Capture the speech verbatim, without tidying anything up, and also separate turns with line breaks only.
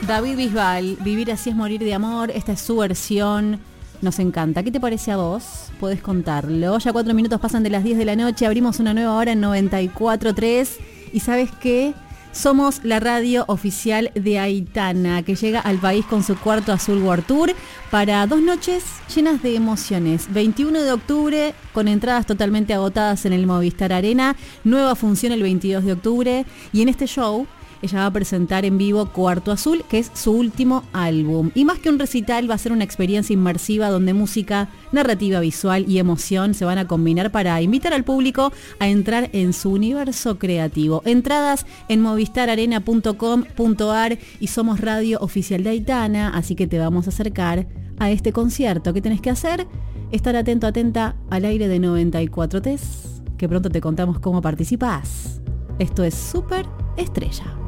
David Bisbal, Vivir así es morir de amor. Esta es su versión. Nos encanta. ¿Qué te parece a vos? Podés contarlo. Ya cuatro minutos pasan de las diez de la noche. Abrimos una nueva hora en noventa y cuatro punto tres. Y ¿sabes qué? Somos la radio oficial de Aitana, que llega al país con su cuarto Azul World Tour para dos noches llenas de emociones. veintiuno de octubre, con entradas totalmente agotadas en el Movistar Arena. Nueva función el veintidós de octubre. Y en este show ella va a presentar en vivo Cuarto Azul, que es su último álbum. Y más que un recital, va a ser una experiencia inmersiva donde música, narrativa visual y emoción se van a combinar para invitar al público a entrar en su universo creativo. Entradas en movistar arena punto com punto ar y somos radio oficial de Aitana, así que te vamos a acercar a este concierto. ¿Qué tenés que hacer? Estar atento, atenta al aire de noventa y cuatro punto tres, que pronto te contamos cómo participás. Esto es Súper Estrella.